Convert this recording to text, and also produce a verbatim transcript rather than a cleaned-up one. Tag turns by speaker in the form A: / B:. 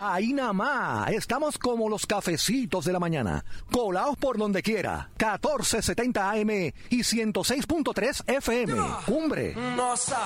A: Ahí nada más, estamos como los cafecitos de la mañana, colaos por donde quiera. catorce setenta A M y ciento seis punto tres F M. Cumbre.
B: Nossa,